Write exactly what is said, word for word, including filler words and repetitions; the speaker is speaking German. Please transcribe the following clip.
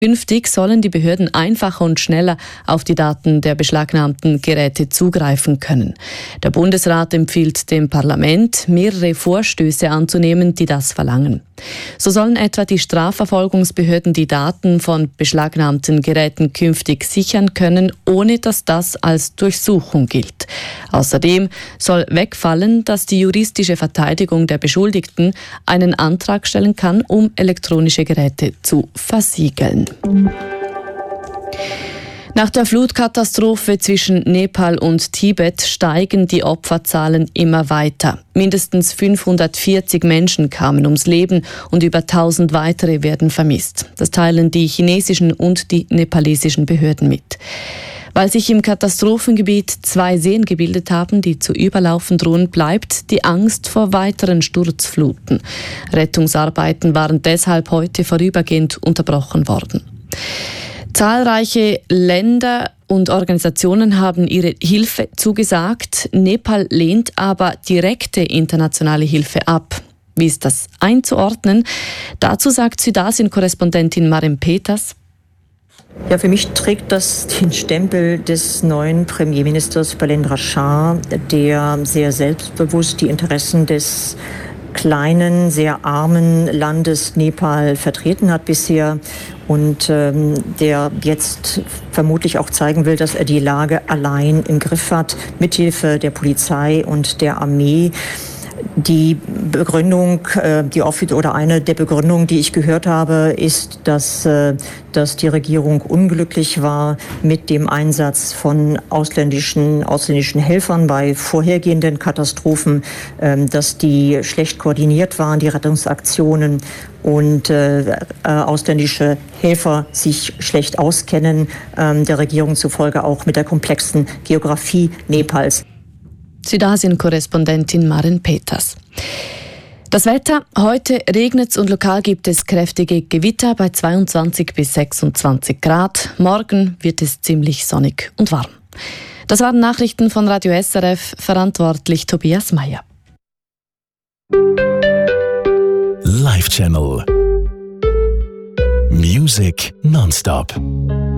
Künftig sollen die Behörden einfacher und schneller auf die Daten der beschlagnahmten Geräte zugreifen können. Der Bundesrat empfiehlt dem Parlament, mehrere Vorstöße anzunehmen, die das verlangen. So sollen etwa die Strafverfolgungsbehörden die Daten von beschlagnahmten Geräten künftig sichern können, ohne dass das als Durchsuchung gilt. Außerdem soll wegfallen, dass die juristische Verteidigung der Beschuldigten einen Antrag stellen kann, um elektronische Geräte zu versiegeln. Nach der Flutkatastrophe zwischen Nepal und Tibet steigen die Opferzahlen immer weiter. Mindestens fünfhundertvierzig Menschen kamen ums Leben und über tausend weitere werden vermisst. Das teilen die chinesischen und die nepalesischen Behörden mit. Weil sich im Katastrophengebiet zwei Seen gebildet haben, die zu überlaufen drohen, bleibt die Angst vor weiteren Sturzfluten. Rettungsarbeiten waren deshalb heute vorübergehend unterbrochen worden. Zahlreiche Länder und Organisationen haben ihre Hilfe zugesagt. Nepal lehnt aber direkte internationale Hilfe ab. Wie ist das einzuordnen? Dazu sagt Südasien-Korrespondentin Maren Peters. Ja, für mich trägt das den Stempel des neuen Premierministers Shailendra Shah, der sehr selbstbewusst die Interessen des kleinen, sehr armen Landes Nepal vertreten hat bisher und ähm, der jetzt vermutlich auch zeigen will, dass er die Lage allein im Griff hat, mithilfe der Polizei und der Armee. Die Begründung, die oder eine der Begründungen, die ich gehört habe, ist, dass, dass die Regierung unglücklich war mit dem Einsatz von ausländischen, ausländischen Helfern bei vorhergehenden Katastrophen, dass die schlecht koordiniert waren, die Rettungsaktionen, und äh, ausländische Helfer sich schlecht auskennen, äh, der Regierung zufolge auch mit der komplexen Geografie Nepals. Südasien-Korrespondentin Maren Peters. Das Wetter: Heute regnet es und lokal gibt es kräftige Gewitter bei zweiundzwanzig bis sechsundzwanzig Grad. Morgen wird es ziemlich sonnig und warm. Das waren Nachrichten von Radio S R F, verantwortlich Tobias Meyer. Live Channel Music nonstop.